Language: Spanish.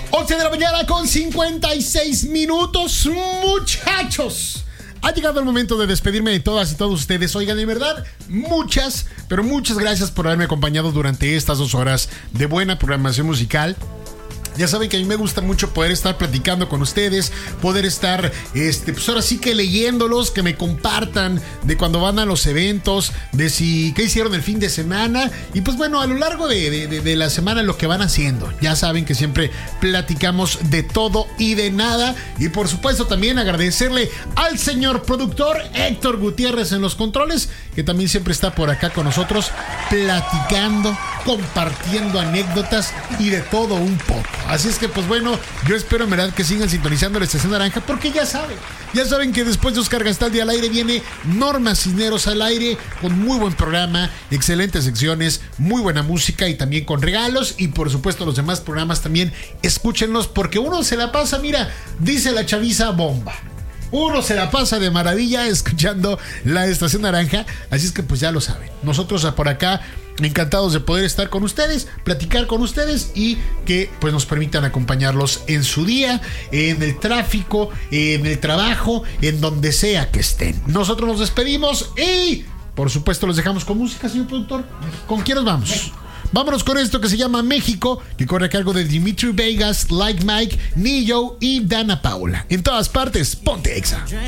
11 de la mañana con 56 minutos, muchachos. Ha llegado el momento de despedirme de todas y todos ustedes. Oigan, de verdad, muchas, pero muchas gracias por haberme acompañado durante estas 2 horas de buena programación musical. Ya saben que a mí me gusta mucho poder estar platicando con ustedes, poder estar, pues ahora sí que leyéndolos, que me compartan de cuando van a los eventos, de si qué hicieron el fin de semana y pues bueno, a lo largo de la semana lo que van haciendo. Ya saben que siempre platicamos de todo y de nada y por supuesto también agradecerle al señor productor Héctor Gutiérrez en los controles, que también siempre está por acá con nosotros platicando, compartiendo anécdotas y de todo un poco. Así es que pues bueno, yo espero en verdad que sigan sintonizando la Estación Naranja, porque ya saben que después de Oscar Gastaldi al aire viene Norma Cisneros al aire con muy buen programa, excelentes secciones, muy buena música y también con regalos, y por supuesto los demás programas también escúchenlos porque uno se la pasa, mira, dice la chaviza, bomba. Uno se la pasa de maravilla escuchando la Estación Naranja, así es que pues ya lo saben. Nosotros por acá encantados de poder estar con ustedes, platicar con ustedes y que pues nos permitan acompañarlos en su día, en el tráfico, en el trabajo, en donde sea que estén. Nosotros nos despedimos y por supuesto los dejamos con música, señor productor. ¿Con quién nos vamos? Vámonos con esto que se llama México, que corre a cargo de Dimitri Vegas, Like Mike, Nillo y Dana Paula. En todas partes, ponte Exa.